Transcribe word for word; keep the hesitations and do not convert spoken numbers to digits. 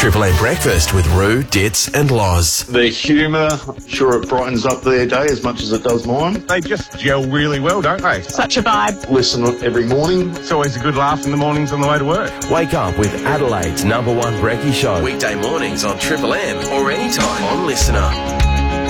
Triple M Breakfast with Roo, Ditz and Loz. Their humour, sure it brightens up their day as much as it does mine. They just gel really well, don't they? Such a vibe. Listen every morning. It's always a good laugh in the mornings on the way to work. Wake up with Adelaide's number one brekkie show. Weekday mornings on Triple M or anytime on Listener.